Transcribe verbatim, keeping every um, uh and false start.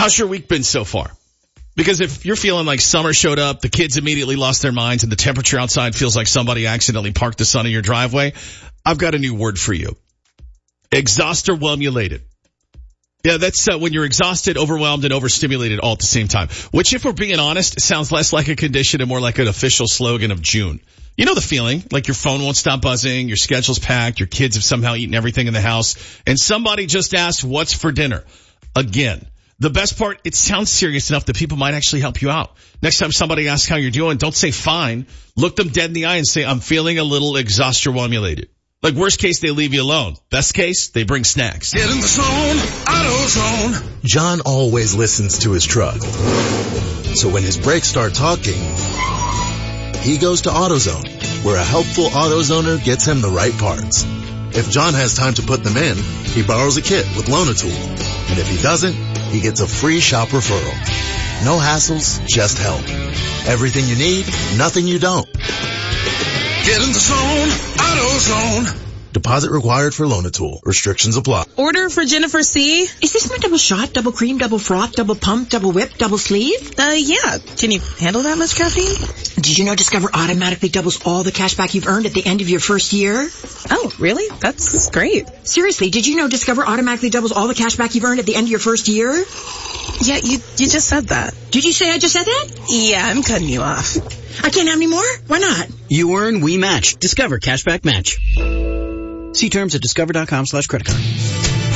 How's your week been so far? Because if you're feeling like summer showed up, the kids immediately lost their minds, and the temperature outside feels like somebody accidentally parked the sun in your driveway, I've got a new word for you. Exhausterwhelmulated. Yeah, that's uh, when you're exhausted, overwhelmed, and overstimulated all at the same time. Which, if we're being honest, sounds less like a condition and more like an official slogan of June. You know the feeling, like your phone won't stop buzzing, your schedule's packed, your kids have somehow eaten everything in the house, and somebody just asked, what's for dinner? Again. The best part, it sounds serious enough that people might actually help you out. Next time somebody asks how you're doing, don't say fine. Look them dead in the eye and say, I'm feeling a little exhausterwhelmulated. Like, worst case, they leave you alone. Best case, they bring snacks. Get in the zone, AutoZone. John always listens to his truck. So when his brakes start talking, he goes to AutoZone, where a helpful AutoZoner gets him the right parts. If John has time to put them in, he borrows a kit with Loan-A-Tool. And if he doesn't, he gets a free shop referral. No hassles, just help. Everything you need, nothing you don't. Get in the zone, AutoZone. Deposit required for Loan-A-Tool. Restrictions apply. Order for Jennifer C. Is this my double shot, double cream, double froth, double pump, double whip, double sleeve? Uh, yeah. Can you handle that much caffeine? Did you know Discover automatically doubles all the cash back you've earned at the end of your first year? Oh, really? That's great. Seriously, did you know Discover automatically doubles all the cash back you've earned at the end of your first year? Yeah, you you just said that. Did you say I just said that? Yeah, I'm cutting you off. I can't have any more? Why not? You earn, we match. Discover Cashback Match. See terms at discover.com slash credit card.